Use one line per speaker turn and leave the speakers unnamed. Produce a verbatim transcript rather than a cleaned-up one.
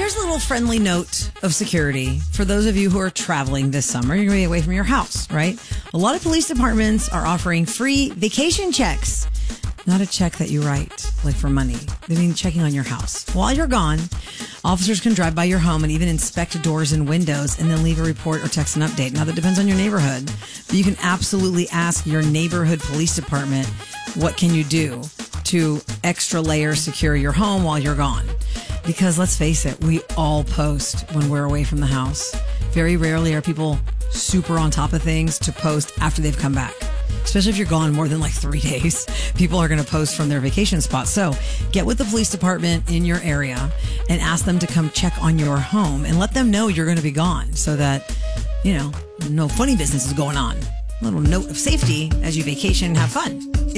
here's a little friendly note of security for those of you who are traveling this summer. You're going to be away from your house, right? A lot of police departments are offering free vacation checks. Not a check that you write, like for money. They mean checking on your house. While you're gone, officers can drive by your home and even inspect doors and windows and then leave a report or text an update. Now, that depends on your neighborhood, but you can absolutely ask your neighborhood police department, what can you do to extra layer secure your home while you're gone? Because let's face it, we all post when we're away from the house. Very rarely are people super on top of things to post after they've come back. Especially if you're gone more than like three days, people are going to post from their vacation spot. So get with the police department in your area and ask them to come check on your home and let them know you're going to be gone so that, you know, no funny business is going on. A little note of safety as you vacation and have fun.